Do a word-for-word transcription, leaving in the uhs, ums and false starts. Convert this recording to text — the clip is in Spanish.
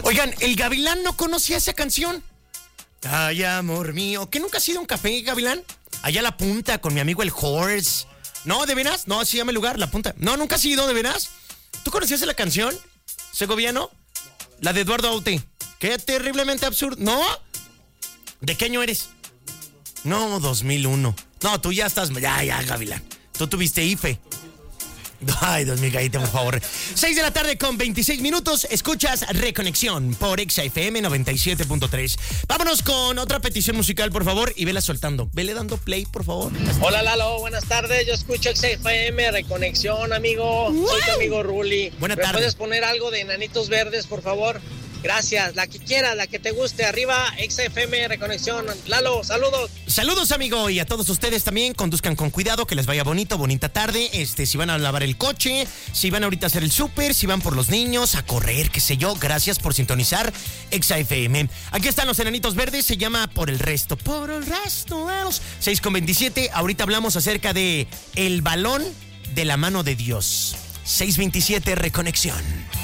Oigan, el Gavilán no conocía esa canción. Ay, amor mío. ¿Que nunca has ido a un café, Gavilán? Allá a La Punta, con mi amigo el Horse. ¿No, de veras? No, así llama el lugar, La Punta. No, ¿nunca has ido, de veras? ¿Tú conocías la canción, segoviano? La de Eduardo Aute. Qué terriblemente absurdo. ¿No? ¿De qué año eres? No, dos mil uno. No, tú ya estás... Ya, ya, Gavilán. Tú tuviste I F E. Ay, Dios mío, cállate, por favor. seis de la tarde con veintiséis minutos. Escuchas Reconexión por Exa F M noventa y siete punto tres. Vámonos con otra petición musical, por favor, y vela soltando. Vele dando play, por favor. Hola, Lalo, buenas tardes. Yo escucho Exa F M, Reconexión, amigo. ¡Wow! Soy tu amigo Ruli. Buenas ¿Me tardes. puedes poner algo de Enanitos Verdes, por favor? Gracias, la que quieras, la que te guste. Arriba, Exa F M, Reconexión. Lalo, saludos. Saludos, amigo, y a todos ustedes también. Conduzcan con cuidado, que les vaya bonito, bonita tarde. Este, si van a lavar el coche, si van ahorita a hacer el súper, si van por los niños, a correr, qué sé yo. Gracias por sintonizar Exa F M. Aquí están los Enanitos Verdes, se llama Por el Resto. Por el Resto, vamos. seis con veintisiete, ahorita hablamos acerca de el balón de la mano de Dios. seis veintisiete, Reconexión.